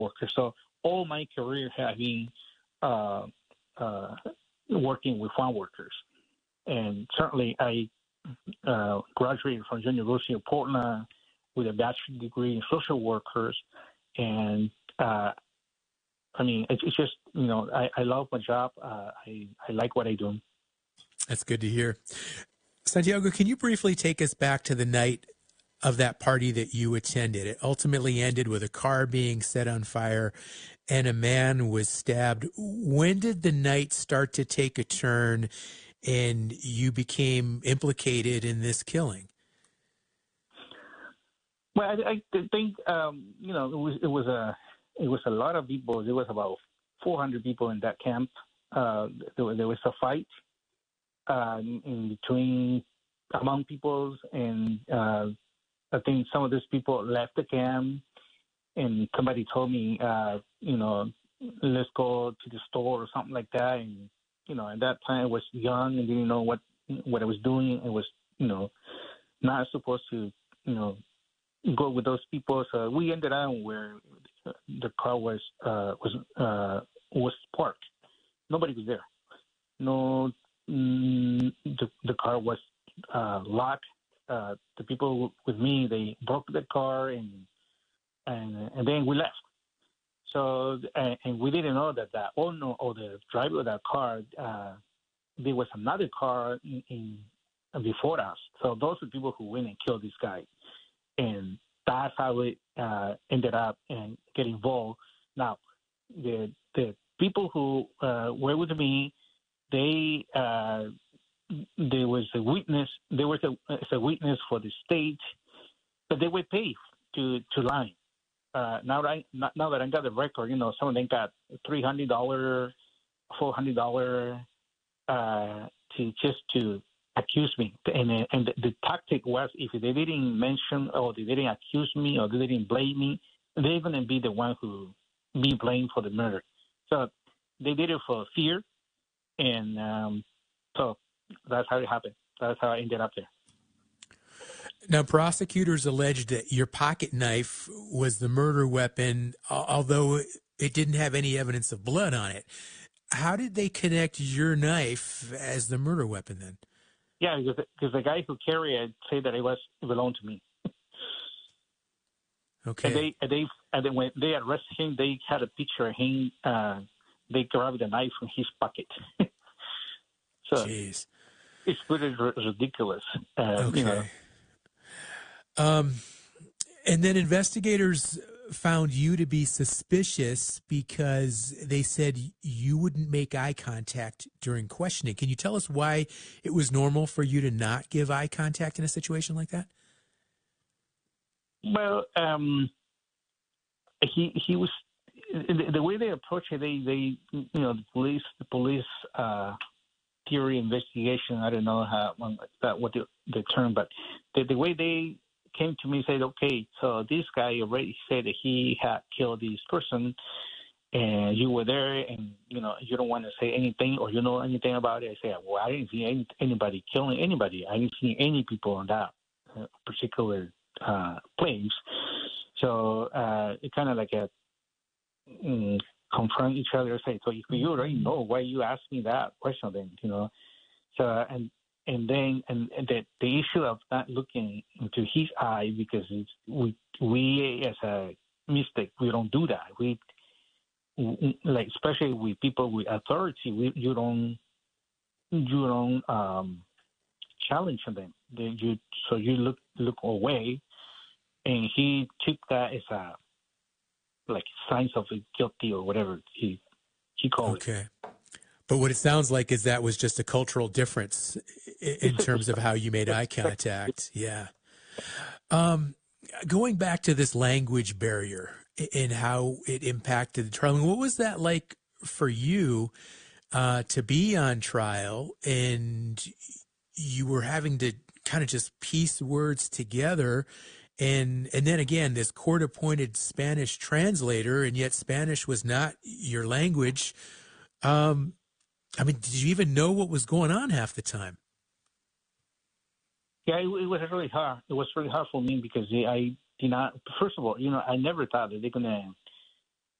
worker. So all my career has been uh, uh, working with farm workers. And certainly I graduated from the University of Portland with a bachelor's degree in social workers. And I mean, it's just, I love my job. I like what I do. That's good to hear. Santiago, can you briefly take us back to the night of that party that you attended? It ultimately ended with a car being set on fire and a man was stabbed. When did the night start to take a turn and you became implicated in this killing? Well, I think it was a lot of people. There was about 400 people in that camp. There was a fight in between among peoples, and I think some of those people left the camp, and somebody told me, let's go to the store or something like that. And at that time I was young and didn't know what I was doing. It was not supposed to go with those people. So we ended up where the car was parked. Nobody was there. No, the car was locked. The people with me, they broke the car and then we left. So and we didn't know that the owner or the driver of that car, there was another car in before us. So those are people who went and killed this guy. And that's how it ended up and get involved. Now, the people who were with me, there was a witness. There was a witness for the state, but they were paid to lie. Now that I got the record, some of them got $300, $400 to accuse me, and the tactic was if they didn't mention or they didn't accuse me or they didn't blame me, they're going to be the one who be blamed for the murder. So they did it for fear, and so that's how it happened. That's how I ended up there. Now, prosecutors alleged that your pocket knife was the murder weapon, although it didn't have any evidence of blood on it. How did they connect your knife as the murder weapon then? Yeah, because the guy who carried it said that it belonged to me. Okay. And they when they arrested him, they had a picture of him. They grabbed the knife from his pocket. So jeez, it's pretty ridiculous. Okay. And then investigators found you to be suspicious because they said you wouldn't make eye contact during questioning. Can you tell us why it was normal for you to not give eye contact in a situation like that? Well, he was the way they approach it. They the police theory investigation. I don't know what the term, but the way they came to me and said, okay, so this guy already said that he had killed this person, and you were there, and you don't want to say anything or anything about it. I said, well, I didn't see anybody killing anybody. I didn't see any people on that particular place. So it kind of like confront each other. Say, so if you already know, why you ask me that question then? So and then the issue of not looking into his eye, because we as a mistake, we don't do that. We like, especially with people with authority, you don't challenge them. You look away, and he took that as a like signs of guilty or whatever he called it. Okay. But what it sounds like is that was just a cultural difference in terms of how you made eye contact. Yeah. Going back to this language barrier and how it impacted the trial, what was that like for you to be on trial and you were having to kind of just piece words together? And then again, this court-appointed Spanish translator, and yet Spanish was not your language. I mean, did you even know what was going on half the time? Yeah, it was really hard. It was really hard for me because I did not. First of all, I never thought that they're gonna